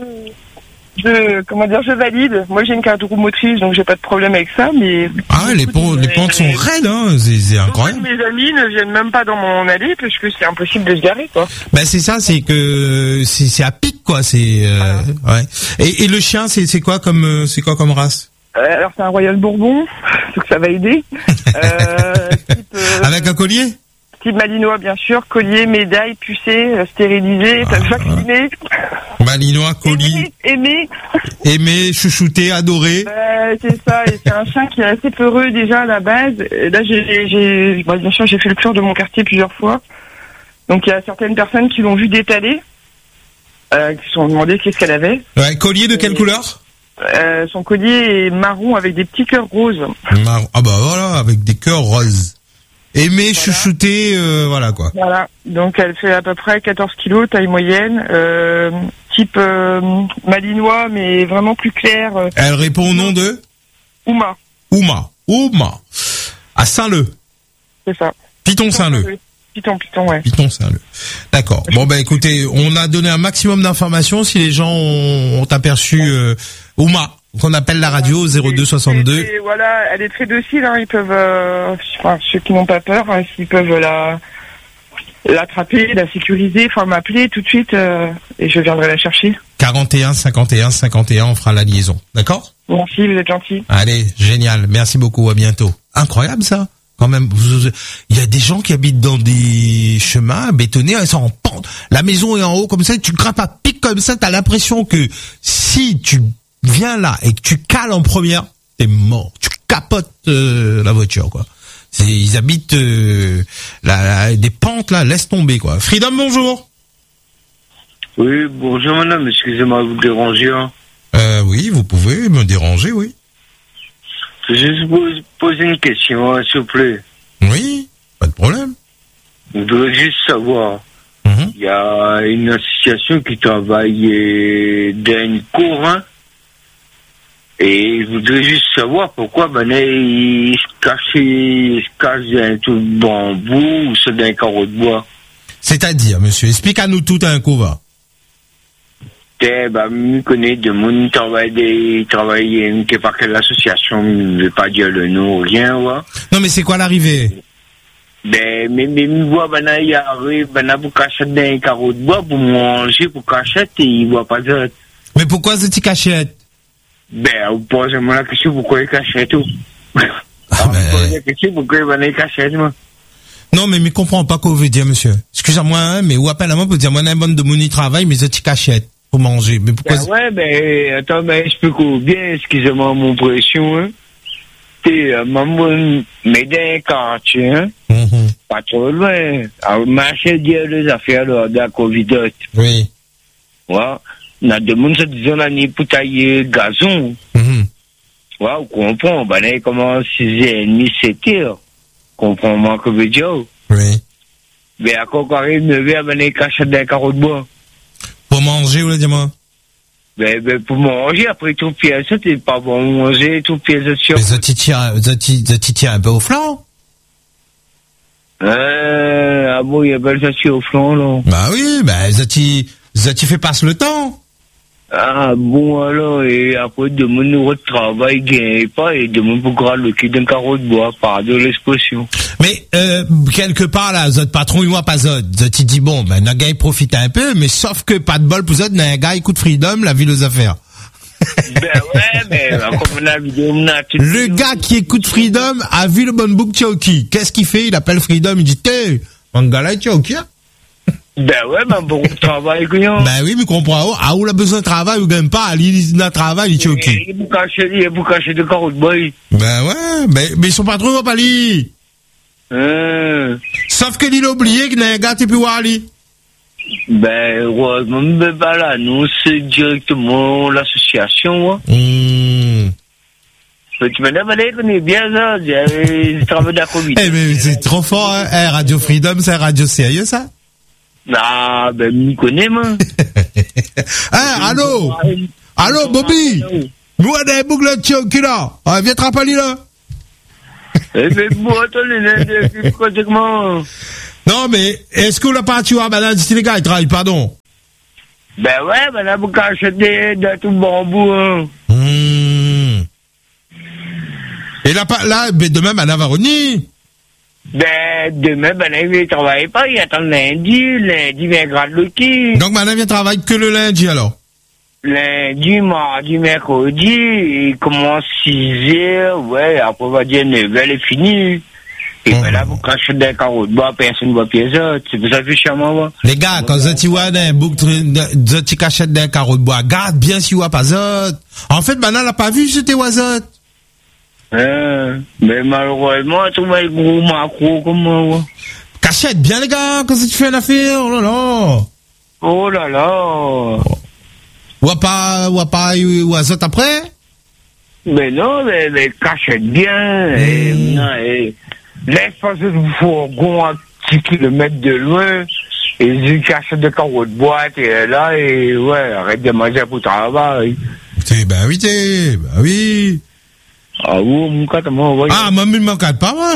je, comment dire, je valide. Moi, j'ai une carte roue motrice, donc j'ai pas de problème avec ça, mais... Ah, les, pont, les pentes sont raides, hein, c'est, c'est incroyable. Mes amis ne viennent même pas dans mon allée, parce que c'est impossible de se garer, quoi. Ben, c'est ça, c'est que, c'est, c'est à pic, quoi, c'est, euh, ouais. Et, et le chien, c'est, c'est quoi comme, c'est quoi comme race? Euh, alors, c'est un Royal Bourbon, donc ça va aider. euh, type, euh, Avec un collier? Type malinois, bien sûr, collier, médaille, pucé, euh, stérilisé, ah, vacciné. Malinois, collier. Aimé. Aimé, chouchouté, adoré. Euh, c'est ça, et c'est un chien qui est assez peureux déjà à la base. Et là, j'ai, j'ai, bon, bien sûr, j'ai fait le tour de mon quartier plusieurs fois. Donc, il y a certaines personnes qui l'ont vu détaler, euh, qui se sont demandé qu'est-ce qu'elle avait. Ouais, collier de quelle et, couleur? euh, Son collier est marron avec des petits cœurs roses. Marron. Ah bah voilà, avec des cœurs roses. Aimé, voilà. Chouchouté, euh, voilà quoi. Voilà, donc elle fait à peu près quatorze kilos, taille moyenne, euh, type euh, malinois, mais vraiment plus clair. Euh, elle répond au nom de Ouma. Ouma, Ouma, à Saint-Leu. C'est ça. Piton Saint-Leu. Piton, Piton, ouais. Piton Saint-Leu. D'accord. Bon bah écoutez, on a donné un maximum d'informations. Si les gens ont, ont aperçu euh, Ouma, qu'on appelle la radio zéro deux soixante-deux. Et, et voilà, elle est très docile, hein, ils peuvent, euh, enfin, ceux qui n'ont pas peur, hein, s'ils peuvent la l'attraper, la sécuriser, enfin m'appeler tout de suite euh, et je viendrai la chercher. quarante et un cinquante et un cinquante et un, on fera la liaison, d'accord? Merci, vous êtes gentil. Allez, génial, merci beaucoup, à bientôt. Incroyable ça, quand même. Il y a des gens qui habitent dans des chemins bétonnés, ils sont en pente. La maison est en haut comme ça, tu grimpes à pic comme ça, t'as l'impression que si tu viens là et que tu cales en première, t'es mort. Tu capotes euh, la voiture, quoi. C'est, ils habitent euh, la, la, des pentes là, laisse tomber, quoi. Freedom, bonjour. Oui, bonjour madame, excusez-moi de vous déranger. Hein. Euh, oui, vous pouvez me déranger, oui. Je vais juste vous poser une question, hein, s'il vous plaît. Oui, pas de problème. Je voudrais juste savoir. Il mm-hmm. y a une association qui travaille dans une cour, hein. Et je voudrais juste savoir pourquoi ben, ils se cachent, ils se cachent dans un tout de bambou ou dans un carreau de bois. C'est-à-dire, monsieur, explique à nous tout un coup, va. Eh ben, je connais des gens qui travaillent, qui travaillent, qui par quelle association, je ne vais pas dire le nom, rien, ouais. Non, mais c'est quoi l'arrivée? Ben, mais, mais, je vois, ben, il arrive, ben, pour cacher dans un carreau de bois, pour manger, pour cachette, et il voit pas ça. Mais pourquoi c'est cachette? Ben, vous posez-moi la question pourquoi il cachait tout. Ah, ben... Vous posez la question pourquoi il cachait, moi. Non, mais je ne comprends pas quoi vous veut dire, monsieur. Excusez-moi, hein, mais ou appelle à moi pour dire, moi, j'ai un bon de mon travail, mais c'est cachette pour manger. Mais pourquoi? Ben, ouais, ben, attends, ben, je peux bien, excusez-moi mon pression, hein. T'es, euh, maman, mais dans un quartier, hein. Mm-hmm. Pas trop loin. Alors, marché dire les affaires, là, de la Covid. Oui. Ouais. On a des gens qui disent l'année pour tailler gazon. Mm-hmm. Ouais, on comprend. Ben, là, il commence six heures trente, sept heures. Comprends moi que je veux dire. Oui. Mais à quoi arrive neuf heures, ben, il cache dans un carreau de bois. Pour manger, ou là, dis-moi? Ben, ben, pour manger, après tout pièce, c'est pas bon manger, tout pièce de sûr. Mais ça t'y tient, ça t'y tient un peu au flanc? Euh, ah bon, il y a pas ça au flanc, là. Bah oui, ben, ça t'y, ça t'y fait passer le temps. Ah bon, alors, et après, demain, nous retravaille, gagne pas, et demain, pour gras le cul d'un carreau de bois, par de l'expression. Mais, euh, quelque part, là, votre patron, il voit pas ça. Ça t'y dit, bon, ben, un gars, il profite un peu, mais sauf que pas de bol pour ça, un gars, il coûte freedom, la ville aux affaires. Ben ouais, mais, comme on a vidéo, on a tout. Le gars qui écoute freedom a vu le bon book Cherokee. Qu'est-ce qu'il fait? Il appelle freedom, il dit, t'es, mon gars là, Cherokee, hein? Ben ouais, ben beaucoup de travail, quoi. Ben oui, mais comprends, ah, où il a besoin de travail, ou gagne pas, il a travail, il est ok. Il est caché, il est caché de carreau de bois. Ben ouais, mais, mais son patron va pas lui. Euh. Sauf que l'il a oublié qu'il y a un gars, tu peux voir lui. Ben, heureusement, mais pas là, nous, c'est directement l'association, hein. Mmh. Tu m'as dit, on est bien, ça, je travaille dans la Covid. Eh, mais c'est trop fort, hein. Eh, Radio Freedom, c'est un radio sérieux, ça? Ah, ben, m'y connais, moi. Eh, allô? Allô, Bobby? Nous, on a un boucle de chien qui là. Ah, viens te rappeler, là. Eh, mais bon, attendez, pratiquement. Non, mais, est-ce qu'on l'a pas, tu vois, madame, si les gars, ils travaillent, pardon? Ben ouais, ben là, vous cachez des, de tout bambou, hein. Mmh. Et là, là, ben, demain, madame va revenir. Ben, demain, ben là, il ne travaille pas, il attend lundi, lundi vient grade le qui. Donc, madame vient travailler que le lundi, alors? Lundi, mardi, mercredi, il commence six heures, ouais, après, on va dire neuf heures, il est fini. Et ben là, vous cachez des carreaux de bois, personne ne voit pieds autres. C'est pour ça que je suis à moi. Les gars, quand vous vois un bouc, tu cachets des carreaux de bois, garde bien si vous n'avez pas autres. En fait, maintenant, elle n'a pas vu, c'était oiseau. Euh, mais malheureusement, tu vois, gros macro comme moi. Cachette bien, les gars, quand tu fais une affaire, oh là là. Oh là là. Ou pas, ou pas, oiseau après? Mais non, mais, mais cachette bien, mmh. et, non, et, laisse passer le fourgon à dix kilomètres de loin, et je cache de carreaux de boîte, et là, et ouais, arrête de manger pour travail. T'es, ben oui, t'es, ben oui. Ah oui, mon cas, moi, ouais. Ah, moi, il me manque pas, moi.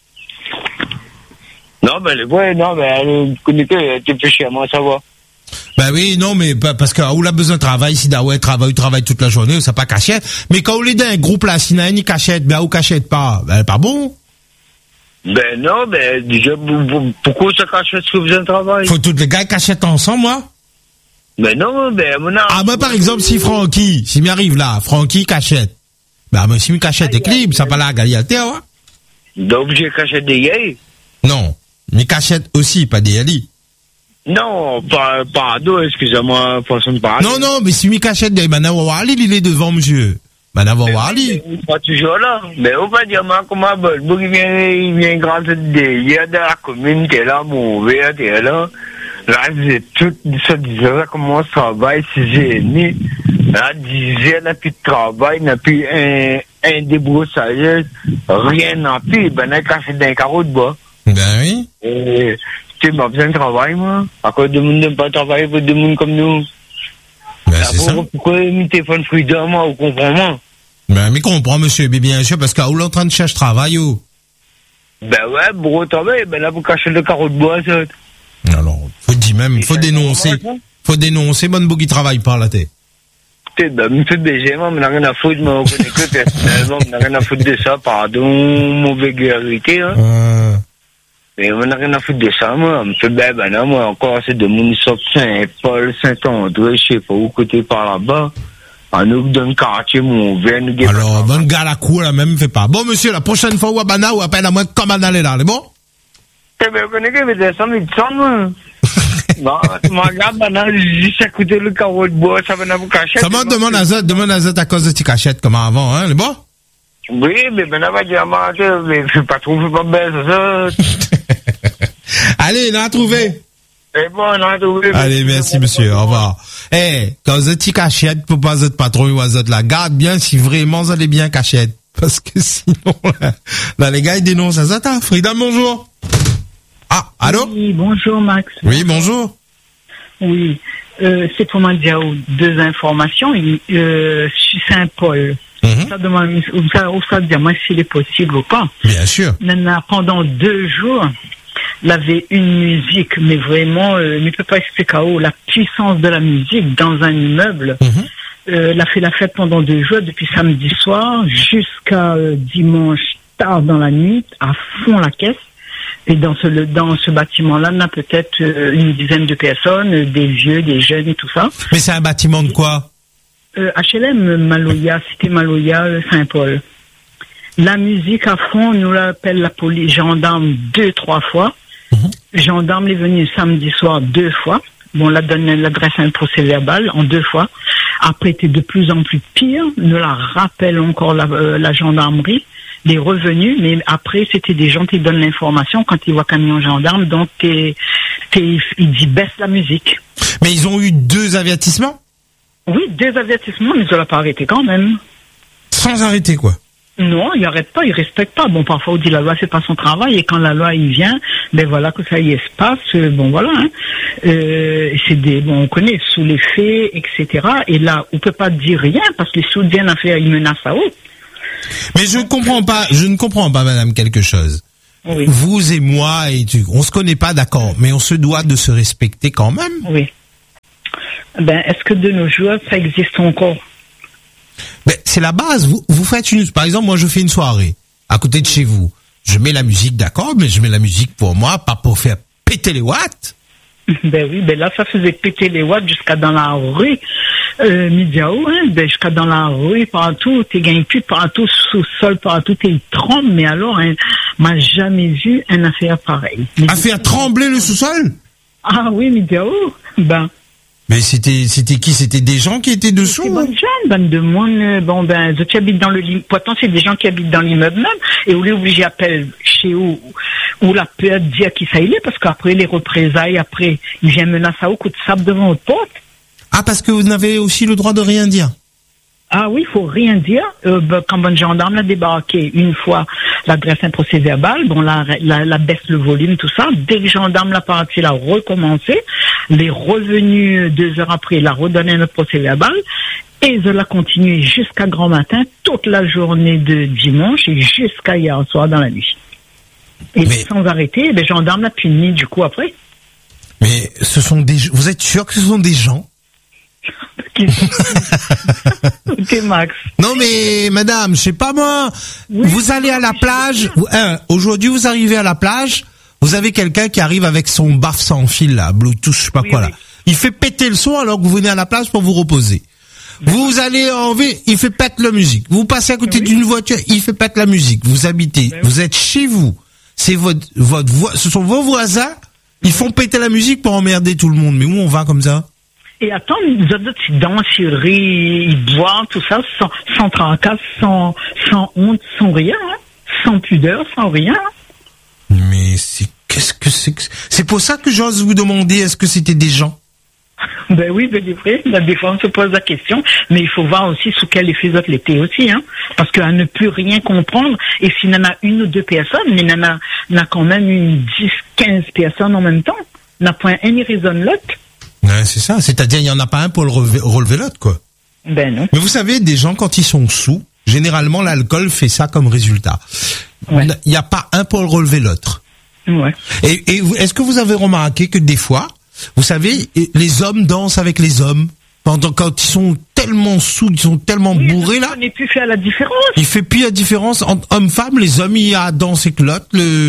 Non, mais les ouais, non, mais, tu connais que, tu fais chez moi, ça va. Ben oui, non, mais parce que où a besoin de travail, si ouais, travail, travaille toute la journée, ça pas cachette. Mais quand on est dans un groupe là, si n'a ni cachette, ben ou cachette pas, ben pas bon. Ben non, ben déjà, pourquoi ça cachette ce que vous avez travail? Faut tous les gars cachette ensemble, moi. Ben non, ben mon Ah moi par exemple, si Francky, si m'arrive là, Francky cachette. Ben moi si me cachette est libre, ça pas la galialité, hein. Donc j'ai cachette des gays? Non, mais cachette aussi, pas des ali. Non, pas, pardon, excusez-moi, façon de parler. Non, non, mais si mi cachette des Manawawali, il est devant, monsieur. Manawawali. Il n'est pas toujours là. Mais on va dire, moi, comment, bon, il vient, il vient grâce des, il y a de la commune, t'es là, mon verre, t'es là. Là, j'ai tout, ça disait, là, comment ça travaille, si j'ai né. Là, disait, n'a plus de travail, n'a plus un, un débroussaillage, rien n'a plus, ben, n'a caché d'un carreau de bois. Ben oui. Et, tu m'as besoin de travail, moi. À cause de monde n'aime pas travailler pour des monde comme nous. Ben, c'est ça. Pourquoi mi téléphone Freedom, moi, vous comprenez, moi? Ben, mais comprends, monsieur, mais bien sûr, parce qu'à où l'on est en train de chercher travail, ou? Ben ouais, pour travail, ben là, vous cachez le carreau de bois, ça. Alors, faut dire même, faut dénoncer. Faut dénoncer, bonne bougie travaille pas, là, t'es. T'es, ben, me fait baiser, moi, mais n'a rien à foutre, moi, on connaît que personnellement, n'a rien à foutre de ça, pardon, mauvaise vérité, hein. Euh... Mais on n'a rien à foutre de ça, moi. On me fait, ben, ben, non, moi, encore, c'est de mon sort Saint-Paul, Saint-André, je sais pas où, côté par là-bas. En nous, dans le quartier, mon verre, nous, alors, bon gars, la cour, là, même, fait pas. Bon, monsieur, la prochaine fois, ou à Bana, ou appelle à moi, comment aller là, c'est bon? Eh ben, on connaît que, mais ça, mais ça, moi. Non, tu m'as regardé, Bana, juste à côté le carreau de bois, ça va vous cacher. Ça m'a demande à ça, demande à ça à cause de tes cachettes, comme avant, hein, c'est bon? Oui, mais ben, on va dire, mais je pas trop, je pas belle, ça. Allez, on a trouvé. C'est bon, on a trouvé. Allez, merci, monsieur. Au revoir. Eh, hey, quand vous êtes cachette, pour pas être patron ou vous êtes la garde bien si vraiment vous allez bien cachette. Parce que sinon, là, là les gars, ils dénoncent ça. Attends, Frida, bonjour. Ah, allô? Oui, bonjour, Max. Oui, bonjour. Oui, euh, c'est pour m'en dire deux informations. Euh, sur Saint-Paul. Mm-hmm. Ça demande, ça, ça dire, moi, s'il est possible ou pas. Bien sûr. Maintenant, pendant deux jours, il avait une musique, mais vraiment, euh, il ne peut pas expliquer où la puissance de la musique dans un immeuble. Mm-hmm. Euh, il a fait la fête pendant deux jours, depuis samedi soir jusqu'à euh, dimanche tard dans la nuit, à fond la caisse. Et dans ce, dans ce bâtiment-là, on a peut-être euh, une dizaine de personnes, euh, des vieux, des jeunes et tout ça. Mais c'est un bâtiment de quoi? euh, H L M Maloya, cité Maloya, Saint-Paul. La musique à fond, nous l'appelle la police, gendarme deux, trois fois. Mm-hmm. Gendarme est venu samedi soir deux fois. Bon, là, donne l'adresse à un procès verbal en deux fois. Après, c'était de plus en plus pire. Nous la rappelle encore la, euh, la gendarmerie. Les revenus, mais après, c'était des gens qui donnent l'information quand ils voient camion gendarme. Donc, t'es, Et il dit baisse la musique. Mais ils ont eu deux avertissements? Oui, deux avertissements, mais ils ne l'ont pas arrêté quand même. Sans arrêter, quoi? Non, il n'arrête pas, il respecte pas. Bon, parfois on dit la loi fait pas son travail, et quand la loi il vient, ben voilà que ça y est se passe. Euh, bon voilà, hein. euh, c'est des, bon on connaît sous les faits, et cetera. Et là, on peut pas dire rien parce que les sous viennent à faire une menace à eux. Mais je ne comprends pas, je ne comprends pas, madame, quelque chose. Oui. Vous et moi, et tu, on se connaît pas, d'accord, mais on se doit de se respecter quand même. Oui. Ben, est-ce que de nos jours, ça existe encore? Ben, c'est la base. Vous, vous faites une, par exemple, moi, je fais une soirée à côté de chez vous. Je mets la musique, d'accord, mais je mets la musique pour moi, pas pour faire péter les watts. Ben oui, ben là, ça faisait péter les watts jusqu'à dans la rue, euh, Midiao, hein, ben jusqu'à dans la rue, partout, t'es gagné plus, partout, sous-sol, partout, t'es tremble, mais alors, hein, m'a jamais vu un affaire pareil. À faire trembler le sous-sol? Ah oui, Midiao, ben. Mais c'était, c'était qui? C'était des gens qui étaient dessous? C'est bonne jeune, bonne de monde. Bon, ben, ceux qui habitent dans le lit. Pourtant, c'est des gens qui habitent dans l'immeuble même. Et on est obligé d'appeler chez eux, où la peur de dire qui ça il est, parce qu'après, les représailles, après, ils viennent menacer à eux, coup de sable devant votre porte. Ah, parce que vous n'avez aussi le droit de rien dire? Ah oui, il faut rien dire. Euh, ben, quand bon gendarme l'a débarqué une fois, l'adresse un procès verbal, bon, la, la, la baisse le volume, tout ça. Dès que le gendarme l'a parti, il a recommencé. Les revenus deux heures après, il a redonné notre procès verbal. Et il a continué jusqu'à grand matin, toute la journée de dimanche et jusqu'à hier soir dans la nuit. Et mais... sans arrêter, le gendarme l'a puni du coup après. Mais ce sont des, vous êtes sûr que ce sont des gens? Ok, Max. Non mais madame, je sais pas moi. Oui, vous allez à la plage. Hein, aujourd'hui, vous arrivez à la plage. Vous avez quelqu'un qui arrive avec son baf sans fil là, Bluetooth, je sais pas oui, quoi oui. là. Il fait péter le son alors que vous venez à la plage pour vous reposer. Vous allez en V, il fait péter la musique. Vous passez à côté oui. d'une voiture, il fait péter la musique. Vous habitez, ben vous oui. êtes chez vous. C'est votre, votre voix, ce sont vos voisins. Ils font péter la musique pour emmerder tout le monde. Mais où on va comme ça? Et attends, ils dansent, ils rient, ils boivent, tout ça, sans, sans tracas, sans, sans honte, sans rien, hein, sans pudeur, sans rien. Mais c'est, qu'est-ce que c'est que, c'est pour ça que j'ose vous demander, est-ce que c'était des gens? Ben oui, ben des fois, des fois on se pose la question, mais il faut voir aussi sous quel effet d'autres l'été aussi, hein, parce qu'à ne plus rien comprendre, et s'il y en a une ou deux personnes, mais il y en a, il y en a quand même une dix, quinze personnes en même temps, n'a point un ni raisonne l'autre. Ouais, c'est ça. C'est-à-dire, il n'y en a pas un pour le relever, relever l'autre, quoi. Ben non. Mais vous savez, des gens, quand ils sont sous, généralement, l'alcool fait ça comme résultat. Ouais. Il n'y a pas un pour le relever l'autre. Ouais. Et, et est-ce que vous avez remarqué que des fois, vous savez, les hommes dansent avec les hommes pendant quand ils sont tellement sous, ils sont tellement oui, bourrés là. On n'est plus fait la différence. Il fait plus la différence entre hommes-femmes. Les hommes, il y a dansé avec l'autre.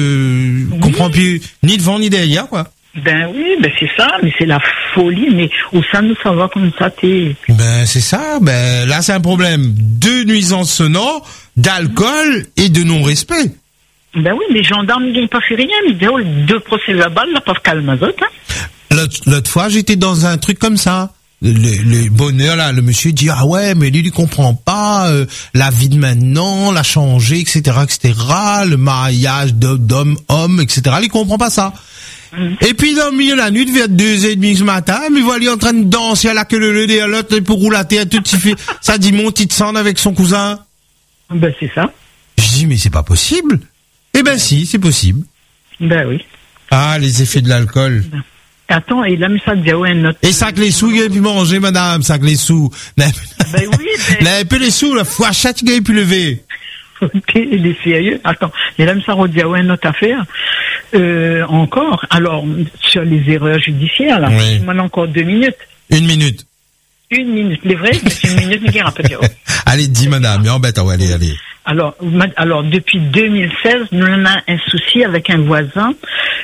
Le oui. comprend plus ni devant ni derrière, quoi. Ben oui, ben c'est ça, mais c'est la folie, mais où ça nous savoir comme ça t'es. Ben c'est ça, ben là c'est un problème de nuisance sonore, d'alcool et de non-respect. Ben oui, les gendarmes ne gagnent pas fait rien, mais deux procès verbal, là, pas calme hein. L'autre, l'autre fois, j'étais dans un truc comme ça. Le, le bonheur là, le monsieur dit ah ouais mais lui il comprend pas euh, la vie de maintenant, l'a changé, et cetera, et cetera. Le mariage d'homme homme, et cetera. Il comprend pas ça. Mm. Et puis dans le milieu de la nuit, vers deux et demi ce matin, mais voilà il est en train de danser à la queue le nez à l'autre pour roulater à tout petit fait. Ça dit mon petit sang avec son cousin. Ben c'est ça. Je dis mais c'est pas possible. Eh ben si, c'est possible. Ben oui. Ah les effets de l'alcool. Ben. Attends, et là, mais ça dit, ouais, notre... Et ça que les sous, il a pu manger, madame, ça que les sous. Ben oui, ben... Là, un peu les sous, la fois chat, il a pu lever. Ok, il est sérieux. Attends, et là, mais ça redit, ouais, notre affaire. Euh, encore. Alors, sur les erreurs judiciaires, là. Oui. Il m'en a encore deux minutes. Une minute. Une minute. Les vrais, c'est une minute, mais un peu de Allez, dis, madame, mais embête, ouais, allez, allez. Alors, alors, depuis deux mille seize, nous avons un souci avec un voisin,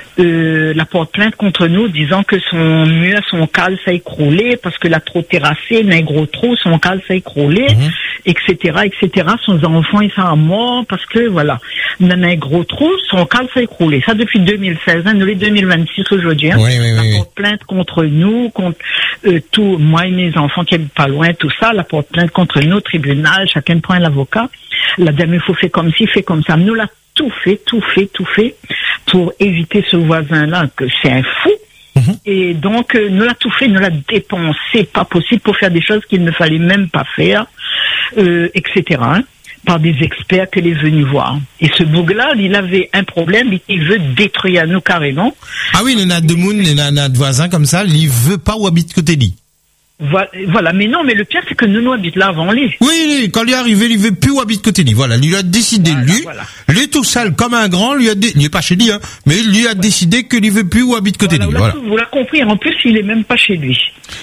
euh, la porte plainte contre nous, disant que son mur, son cale s'est écroulé, parce que la trop terrassée, il y a un gros trou, son cale s'est écroulé, mmh. et cetera, et cetera. Son enfant, il s'en mort, parce que, voilà, il y a un gros trou, son cale s'est écroulé. Ça, depuis deux mille seize, hein, nous, les deux mille vingt-six aujourd'hui, hein. Oui, oui, la oui, porte plainte contre nous, contre, euh, tout, moi et mes enfants qui habitent pas loin, tout ça, la porte plainte contre nous, tribunal, chacun prend l'avocat. La dame, il faut faire comme ci, fait comme ça. Nous, l'a tout fait, tout fait, tout fait pour éviter ce voisin-là, que c'est un fou. Et donc, euh, nous l'a tout fait, nous l'a dépensé, pas possible, pour faire des choses qu'il ne fallait même pas faire, euh, et cetera, hein, par des experts qu'elle est venue voir. Et ce boug-là, il avait un problème, il veut détruire nous carrément. Ah oui, il y en a deux moun, il y en a deux voisins comme ça, il veut pas où habite côté lit. Voilà, mais non, mais le pire, c'est que nous, nous habitons là avant lui. Oui, quand il est arrivé, il veut plus où habite côté lit. Voilà, lui a décidé, voilà, lui, voilà. lui tout seul, comme un grand, lui a dé... il est pas chez lui, hein, mais lui a voilà. décidé qu'il veut plus où habite côté voilà, lit. Voilà. Vous l'avez compris, en plus, il est même pas chez lui.